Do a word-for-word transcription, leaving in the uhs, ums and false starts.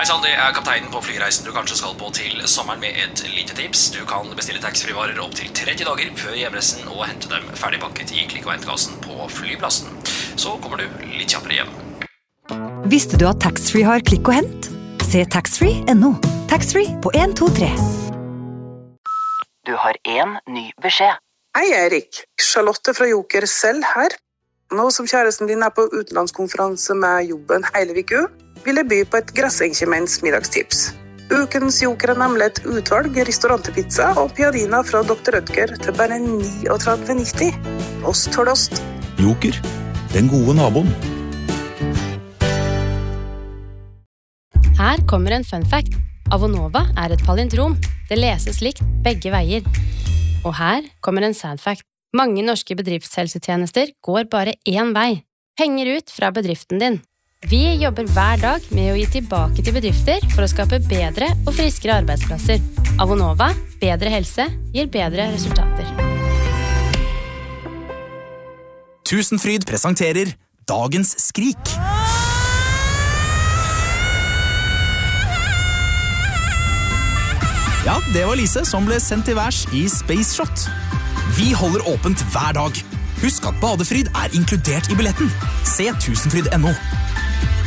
Hei sann, det er kapteinen på flyreisen du kanskje skal på til sommeren med et lite tips. Du kan bestille taxfree-varer opp til tretti dager før hjemreisen og hente dem ferdigpakket i klikk- og hentekassen på flyplassen. Så kommer du litt kjappere hjem. Visste du at taxfree har klikk og hent? Se taxfree punktum no. Taxfree på en to tre. Du har en ny beskjed. Hei Erik, Charlotte fra Joker selv her. Nå som kjæresten din er på utenlandskonferanse med jobben hele uka, vil jeg by på et grassenkjemens middagstips. Ukens Joker er nemlig et utvalg restaurantpizza og piadina fra doktor Rødger til bare trettini nitti. Ost for ost. Joker, den gode naboen. Her kommer en fun fact. Avonova er et palindrom. Det leses likt begge veier. Og her kommer en sad fact. Mange norske bedriftshelsetjenester går bare én vei. Penger ut fra bedriften din. Vi jobber hver dag med å gi tilbake til bedrifter for å skape bedre og friskere arbeidsplasser. Avonova, bedre helse, gir bedre resultater. Tusenfryd presenterer Dagens skrik. Ja, det var Lise som ble sendt til værs i Space Shot. Vi holder åpent hver dag. Husk at badefryd er inkludert i billetten. Se tusenfryd punktum no.